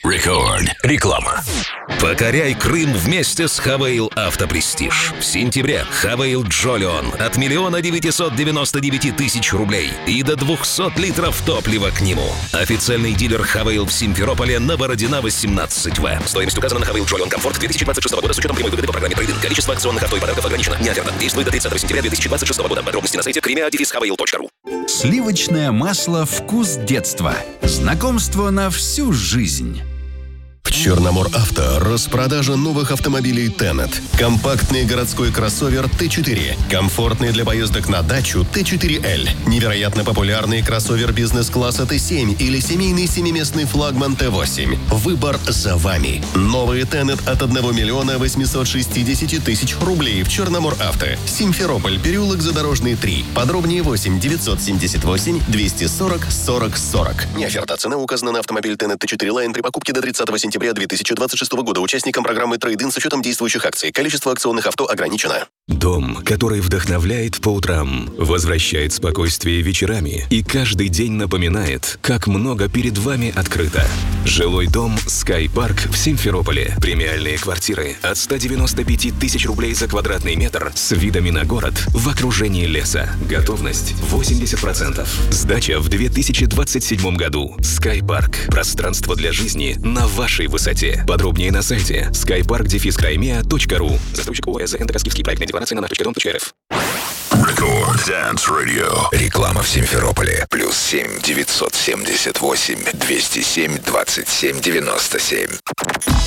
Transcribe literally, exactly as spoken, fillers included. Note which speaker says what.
Speaker 1: Рекорд. Реклама. Покоряй Крым вместе с Хавейл Автопрестиж. В сентябре Хавейл Джолион от миллиона девятисот девяносто девяти тысяч рублей и до двухсот литров топлива к нему. Официальный дилер Хавейл в Симферополе на Бородина восемнадцать В. Стоимость указана на Хавейл Джолион Комфорт две тысячи двадцать шестого года с учетом прямой выгоды по программе трейд-ин. Количество акционных авто и подарков ограничено. Не оферта. Действует до тридцатого сентября две тысячи двадцать шестого года. Подробности на сайте кримеа дефис хавейл точка ру.
Speaker 2: Сливочное масло «Вкус детства». Знакомство на всю жизнь.
Speaker 3: В Черномор Авто распродажа новых автомобилей Тенет. Компактный городской кроссовер Т четыре. Комфортный для поездок на дачу Т четыре Л. Невероятно популярный кроссовер бизнес-класса Т семь или семейный семиместный флагман Т восемь. Выбор за вами. Новый Тенет от одного миллиона восьмисот шестидесяти тысяч рублей в Черномор Авто. Симферополь, переулок Задорожный, три. Подробнее восемь девятьсот семьдесят восемь двести сорок сорок сорок. Не оферта. Цена указана на автомобиль Тенет Т четыре Line при покупке до тридцатого сентября две тысячи двадцать шестого года участникам программы трейд-ин с учетом действующих акций. Количество акционных авто ограничено.
Speaker 4: Дом, который вдохновляет по утрам, возвращает спокойствие вечерами и каждый день напоминает, как много перед вами открыто. Жилой дом Sky Park в Симферополе. Премиальные квартиры от ста девяноста пяти тысяч рублей за квадратный метр с видами на город в окружении леса. Готовность восемьдесят процентов. Сдача в две тысячи двадцать седьмом году. Sky Park. Пространство для жизни на вашей высоте. Подробнее на сайте skypark дефис краймеа точка ру. Застройщик ОАЭ Энтокоскивский проектная декларация на наш точка дом точка эр эф.
Speaker 1: Рекорд Dance Radio. Реклама в Симферополе. Плюс семь девятьсот семьдесят восемь двести семь двадцать семь девяносто семь.